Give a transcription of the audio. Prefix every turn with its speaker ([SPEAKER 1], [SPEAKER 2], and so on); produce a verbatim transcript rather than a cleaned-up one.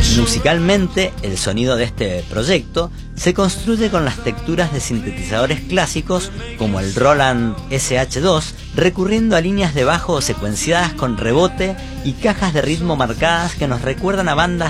[SPEAKER 1] Musicalmente, el sonido de este proyecto se construye con las texturas de sintetizadores clásicos como el Roland S H dos, recurriendo a líneas de bajo secuenciadas con rebote y cajas de ritmo marcadas que nos recuerdan a bandas